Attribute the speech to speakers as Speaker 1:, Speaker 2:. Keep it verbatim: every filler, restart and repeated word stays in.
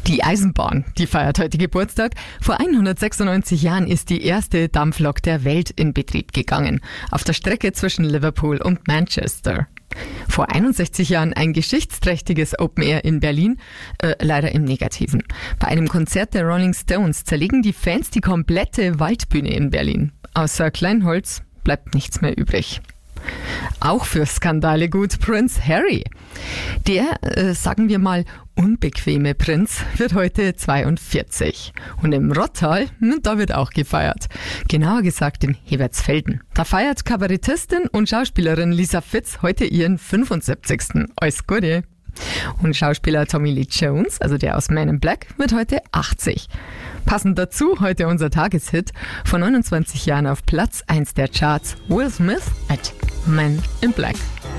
Speaker 1: Die Eisenbahn, die feiert heute Geburtstag. Vor hundertsechsundneunzig Jahren ist die erste Dampflok der Welt in Betrieb gegangen. Auf der Strecke zwischen Liverpool und Manchester. Vor einundsechzig Jahren ein geschichtsträchtiges Open Air in Berlin, äh, leider im Negativen. Bei einem Konzert der Rolling Stones zerlegen die Fans die komplette Waldbühne in Berlin. Außer Kleinholz bleibt nichts mehr übrig. Auch für Skandale gut Prinz Harry. Der, äh, sagen wir mal, unbequeme Prinz wird heute zweiundvierzig. Und im Rottal, da wird auch gefeiert. Genauer gesagt in Hebertsfelden. Da feiert Kabarettistin und Schauspielerin Lisa Fitz heute ihren fünfundsiebzigsten Alles Gute. Und Schauspieler Tommy Lee Jones, also der aus Man in Black, wird heute achtzig. Passend dazu heute unser Tageshit, vor neunundzwanzig Jahren auf Platz eins der Charts, Will Smith at Man in Black.